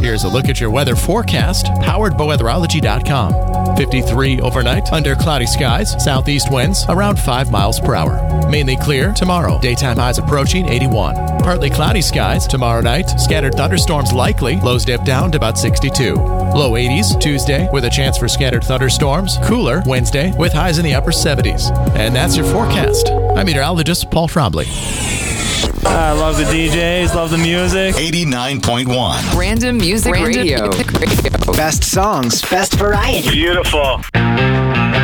Here's a look at your weather forecast, powered by weatherology.com. 53 overnight, under cloudy skies, southeast winds around 5 miles per hour. Mainly clear tomorrow, daytime highs approaching 81. Partly cloudy skies tomorrow night, scattered thunderstorms likely, lows dip down to about 62. Low 80s Tuesday with a chance for scattered thunderstorms, cooler Wednesday with highs in the upper 70s. And that's your forecast. I'm meteorologist Paul Trombley. I love the DJs, love the music. 89.1. Random Music Radio. Best songs, best variety. Beautiful.